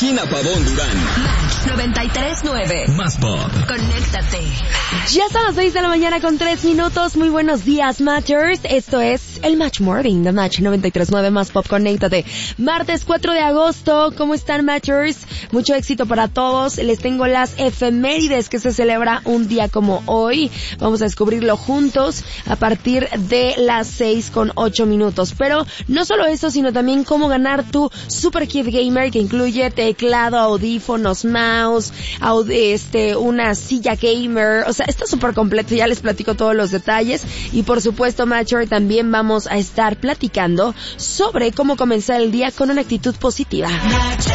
Regina Pavón Durán. Match 93.9. Más pop. Conéctate. Ya son las 6 de la mañana con 3 minutos. Muy buenos días, Matchers. Esto es el Match Morning de Match 93.9 Más Pop. Conéctate. Martes 4 de agosto. ¿Cómo están, Matchers? Mucho éxito para todos. Les tengo las efemérides que se celebra un día como hoy. Vamos a descubrirlo juntos a partir de las 6:08. Pero no solo eso, sino también cómo ganar tu Super Kit Gamer, que incluye teclado, audífonos, mouse, una silla gamer. O sea, está súper completo. Ya les platico todos los detalles. Y por supuesto, Matcher, también vamos a estar platicando sobre cómo comenzar el día con una actitud positiva.